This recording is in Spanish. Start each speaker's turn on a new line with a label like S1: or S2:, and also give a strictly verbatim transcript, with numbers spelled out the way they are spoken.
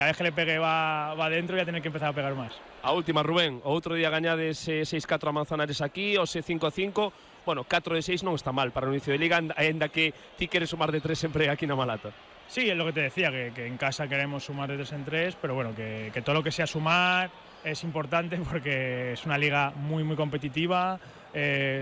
S1: Cada vez que le pegue va, va dentro y a tener que empezar a pegar más.
S2: A última, Rubén, outro día gañades seis catro a Manzanares aquí, o se cinco a cinco, bueno, catro de seis non está mal para o inicio de Liga, aínda que ti queres sumar de tres sempre aquí na Malata.
S1: Sí, es lo que te decía, que, que en casa queremos sumar de tres en tres, pero bueno, que, que todo lo que sea sumar es importante porque es una liga muy, muy competitiva. Eh,